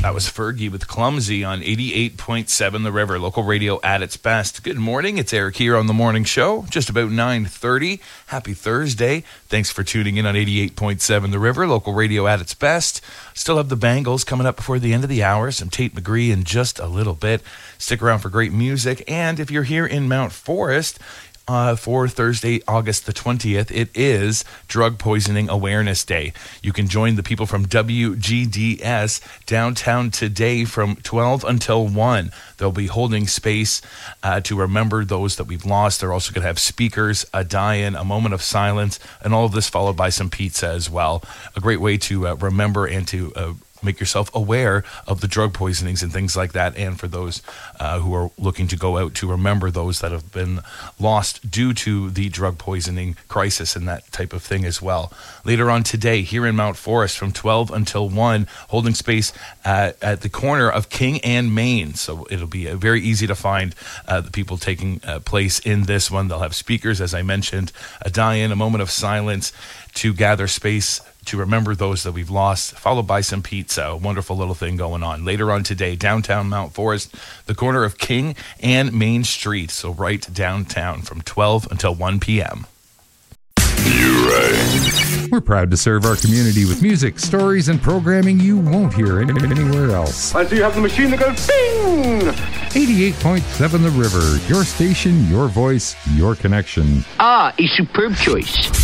That was Fergie with Clumsy on 88.7 The River, local radio at its best. Good morning, it's Eric here on The Morning Show, just about 9:30. Happy Thursday. Thanks for tuning in on 88.7 The River, local radio at its best. Still have the Bangles coming up before the end of the hour, some Tate McGree in just a little bit. Stick around for great music, and if you're here in Mount Forest, for Thursday, August the 20th, it is Drug Poisoning Awareness Day. You can join the people from WGDS downtown today from 12 until 1. They'll be holding space to remember those that we've lost. They're also going to have speakers, a die-in, a moment of silence, and all of this followed by some pizza as well. A great way to remember and to make yourself aware of the drug poisonings and things like that, and for those who are looking to go out to remember those that have been lost due to the drug poisoning crisis and that type of thing as well. Later on today, here in Mount Forest from 12 until 1, holding space at the corner of King and Main. So it'll be very easy to find the people taking place in this one. They'll have speakers, as I mentioned, a die-in, a moment of silence to gather space to remember those that we've lost, followed by some pizza. A wonderful little thing going on. Later on today, downtown Mount Forest, the corner of King and Main Street. So right downtown from 12 until 1 p.m. You're right. We're proud to serve our community with music, stories, and programming you won't hear anywhere else. I see you have the machine that goes bing! 88.7 The River, your station, your voice, your connection. Ah, a superb choice.